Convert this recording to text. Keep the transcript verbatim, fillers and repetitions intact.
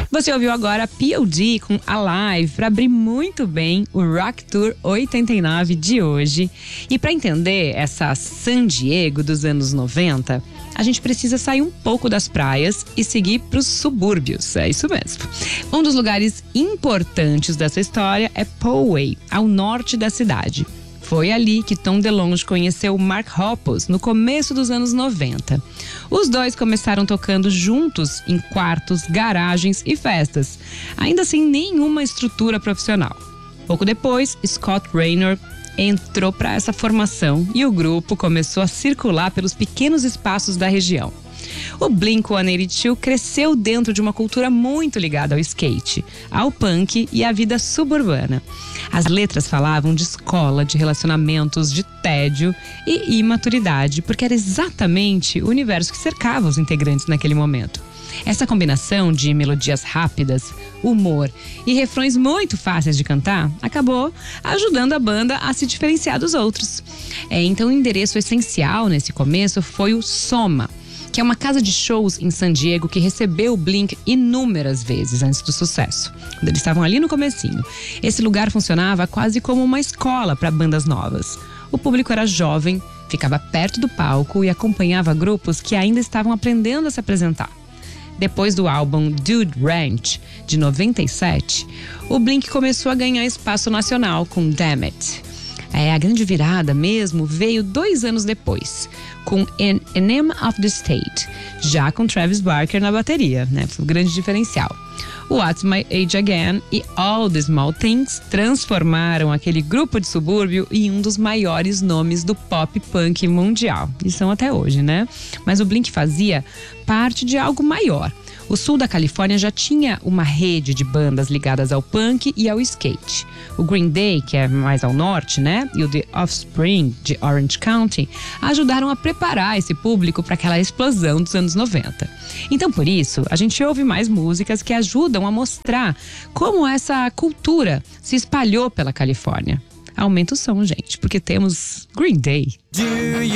Você ouviu agora P O D com Alive para abrir muito bem o Rock Tour oitenta e nove de hoje. E para entender essa San Diego dos anos noventa, a gente precisa sair um pouco das praias e seguir para os subúrbios. É isso mesmo. Um dos lugares importantes dessa história é Poway, ao norte da cidade. Foi ali que Tom DeLonge conheceu Mark Hoppus no começo dos anos noventa. Os dois começaram tocando juntos em quartos, garagens e festas, ainda sem nenhuma estrutura profissional. Pouco depois, Scott Raynor entrou para essa formação e o grupo começou a circular pelos pequenos espaços da região. O Blink cento e oitenta e dois cresceu dentro de uma cultura muito ligada ao skate, ao punk e à vida suburbana. As letras falavam de escola, de relacionamentos, de tédio e imaturidade, porque era exatamente o universo que cercava os integrantes naquele momento. Essa combinação de melodias rápidas, humor e refrões muito fáceis de cantar acabou ajudando a banda a se diferenciar dos outros. É, então o endereço essencial nesse começo foi o Soma, que é uma casa de shows em San Diego que recebeu o Blink inúmeras vezes antes do sucesso, quando eles estavam ali no comecinho. Esse lugar funcionava quase como uma escola para bandas novas. O público era jovem, ficava perto do palco e acompanhava grupos que ainda estavam aprendendo a se apresentar. Depois do álbum Dude Ranch, de noventa e sete, o Blink começou a ganhar espaço nacional com Damn It. É, a grande virada mesmo veio dois anos depois, com An Enema of the State, já com Travis Barker na bateria, né? Foi o grande diferencial. What's My Age Again e All the Small Things transformaram aquele grupo de subúrbio em um dos maiores nomes do pop punk mundial. E são até hoje, né? Mas o Blink fazia parte de algo maior. O sul da Califórnia já tinha uma rede de bandas ligadas ao punk e ao skate. O Green Day, que é mais ao norte, né? E o The Offspring, de Orange County, ajudaram a preparar esse público para aquela explosão dos anos noventa. Então, por isso, a gente ouve mais músicas que ajudam a mostrar como essa cultura se espalhou pela Califórnia. Aumenta o som, gente, porque temos Green Day.